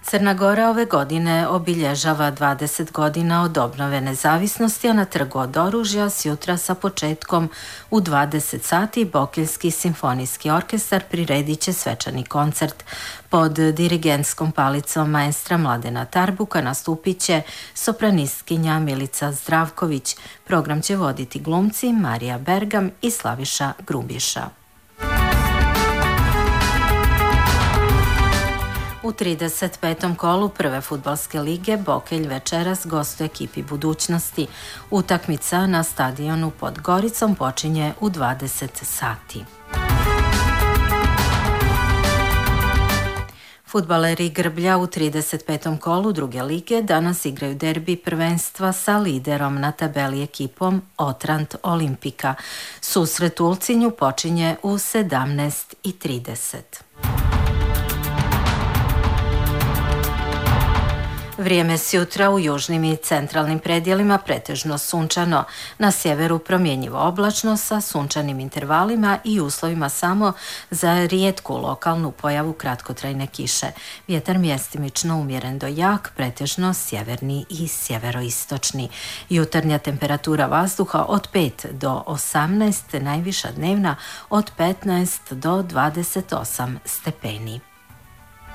Crna Gora ove godine obilježava 20 godina od obnove nezavisnosti, a na Trgu od oružja sjutra sa početkom u 20 sati Bokeljski simfonijski orkestar priredit će svečani koncert. Pod dirigentskom palicom maestra Mladena Tarbuka nastupit će sopranistkinja Milica Zdravković. Program će voditi glumci Marija Bergam i Slaviša Grubiša. U 35. kolu prve fudbalske lige Bokelj večeras gostuje ekipi Budućnosti. Utakmica na stadionu pod Goricom počinje u 20 sati. Fudbaleri Grblja u 35. kolu druge lige danas igraju derbi prvenstva sa liderom na tabeli ekipom Otrant Olimpika. Susret u Ulcinju počinje u 17:30. Vrijeme sjutra u južnim i centralnim predjelima pretežno sunčano, na sjeveru promjenjivo oblačno sa sunčanim intervalima i uslovima samo za rijetku lokalnu pojavu kratkotrajne kiše. Vjetar mjestimično umjeren do jak, pretežno sjeverni i sjeveroistočni. Jutarnja temperatura vazduha od 5 do 18, najviša dnevna od 15 do 28 stepeni.